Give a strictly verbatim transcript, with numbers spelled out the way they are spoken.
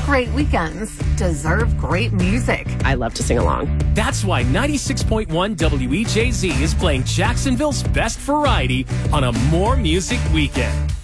great weekends deserve great music. I love to sing along. That's why ninety-six point one W E J Z is playing Jacksonville's best variety on a More Music Weekend.